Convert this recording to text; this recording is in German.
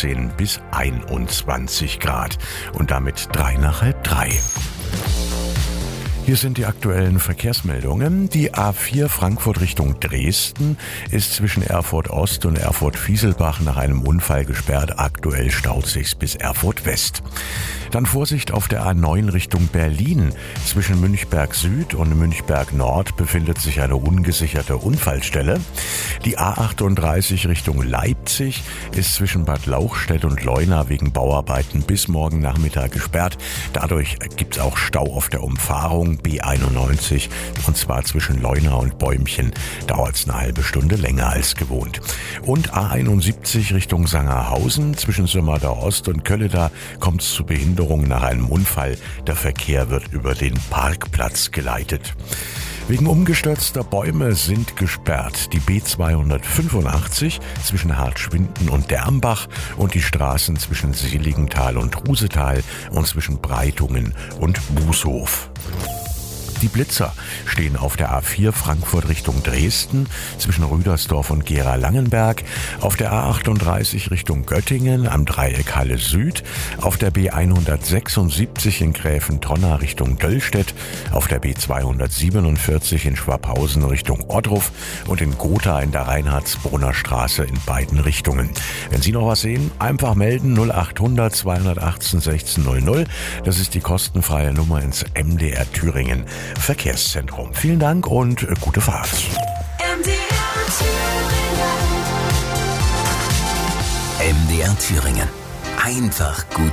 18 bis 21 Grad und damit 3 nach halb 3. Hier sind die aktuellen Verkehrsmeldungen. Die A4 Frankfurt Richtung Dresden ist zwischen Erfurt Ost und Erfurt Fieselbach nach einem Unfall gesperrt. Aktuell staut sich's bis Erfurt West. Dann Vorsicht auf der A9 Richtung Berlin. Zwischen Münchberg Süd und Münchberg Nord befindet sich eine ungesicherte Unfallstelle. Die A38 Richtung Leipzig ist zwischen Bad Lauchstädt und Leuna wegen Bauarbeiten bis morgen Nachmittag gesperrt. Dadurch gibt's auch Stau auf der Umfahrung B91 und zwar zwischen Leuna und Bäumchen dauert's eine halbe Stunde länger als gewohnt. Und A71 Richtung Sangerhausen zwischen Sömmerda Ost und Kölleda kommt's zu Behinderungen nach einem Unfall. Der Verkehr wird über den Parkplatz geleitet. Wegen umgestürzter Bäume sind gesperrt die B285 zwischen Hartschwinden und Dermbach und die Straßen zwischen Seligenthal und Trusetal und zwischen Breitungen und Bußhof. Die Blitzer stehen auf der A4 Frankfurt Richtung Dresden zwischen Rüdersdorf und Gera-Langenberg, auf der A38 Richtung Göttingen am Dreieck Halle Süd, auf der B176 in Gräfentonna Richtung Döllstedt, auf der B247 in Schwabhausen Richtung Ohrdruf und in Gotha in der Reinhardsbrunner Straße in beiden Richtungen. Wenn Sie noch was sehen, einfach melden 0800 218 1600. Das ist die kostenfreie Nummer ins MDR Thüringen Verkehrszentrum. Vielen Dank und gute Fahrt. MDR Thüringen. Einfach gut